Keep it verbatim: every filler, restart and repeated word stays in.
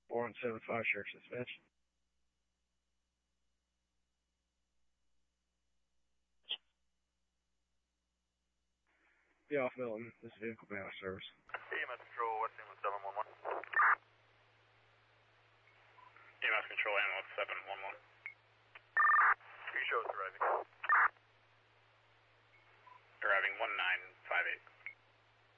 four one seven five, Sheriff's Dispatch. Be off Milton. This vehicle be out of service. E M S Control, West England seven one one. E M S Control, Ambulance seven one one.